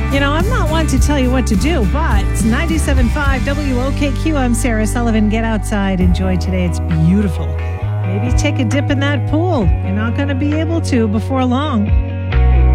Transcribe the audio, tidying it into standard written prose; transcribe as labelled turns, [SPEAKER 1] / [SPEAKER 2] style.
[SPEAKER 1] You know, I'm not one to tell you what to do, but it's 97.5 WOKQ. I'm Sarah Sullivan. Get outside. Enjoy today. It's beautiful. Maybe take a dip in that pool. You're not going to be able to before long.